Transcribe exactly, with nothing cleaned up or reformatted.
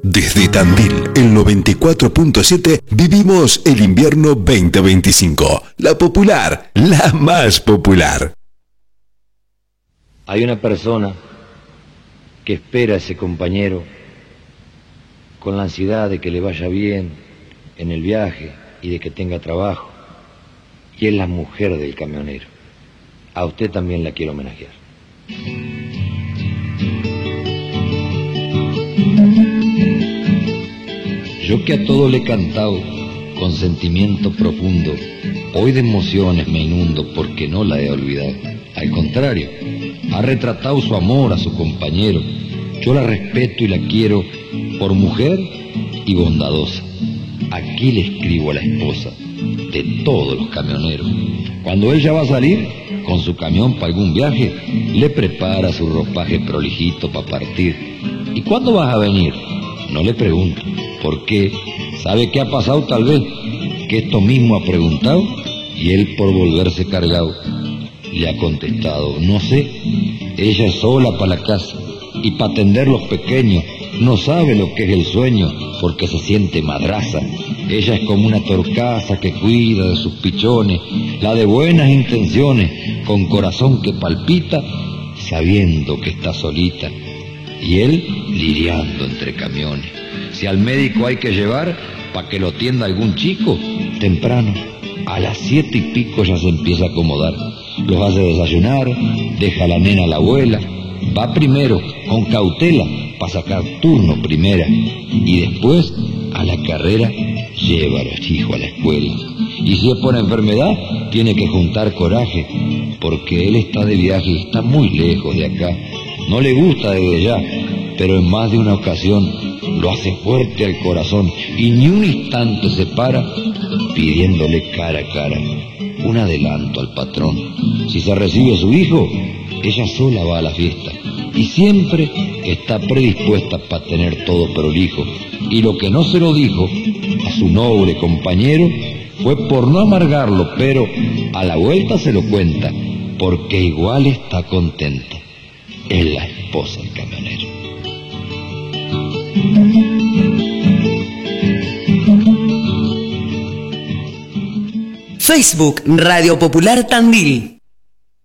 Desde Tandil, el noventa y cuatro punto siete, vivimos el invierno veinte veinticinco. La popular, la más popular. Hay una persona que espera a ese compañero con la ansiedad de que le vaya bien en el viaje y de que tenga trabajo. Y es la mujer del camionero. A usted también la quiero homenajear. Yo que a todo le he cantado con sentimiento profundo, hoy de emociones me inundo porque no la he olvidado. Al contrario, ha retratado su amor a su compañero. Yo la respeto y la quiero por mujer y bondadosa. Aquí le escribo a la esposa de todos los camioneros. Cuando ella va a salir con su camión para algún viaje, le prepara su ropaje prolijito para partir. ¿Y cuándo vas a venir? No le pregunto. ¿Por qué? ¿Sabe qué ha pasado tal vez? Que esto mismo ha preguntado y él, por volverse cargado, le ha contestado: no sé, ella es sola para la casa y para atender los pequeños, no sabe lo que es el sueño porque se siente madraza. Ella es como una torcaza que cuida de sus pichones, la de buenas intenciones, con corazón que palpita, sabiendo que está solita. Y él lidiando entre camiones. Si al médico hay que llevar para que lo atienda algún chico, temprano, a las siete y pico ya se empieza a acomodar. Los hace desayunar, deja a la nena a la abuela, va primero con cautela para sacar turno primera y después a la carrera lleva a los hijos a la escuela. Y si es por enfermedad, tiene que juntar coraje, porque él está de viaje y está muy lejos de acá. No le gusta desde ya, pero en más de una ocasión lo hace fuerte al corazón y ni un instante se para pidiéndole cara a cara un adelanto al patrón. Si se recibe su hijo, ella sola va a la fiesta y siempre está predispuesta para tener todo prolijo. Y lo que no se lo dijo a su noble compañero fue por no amargarlo, pero a la vuelta se lo cuenta, porque igual está contenta. Es la esposa del camionero. Facebook Radio Popular Tandil.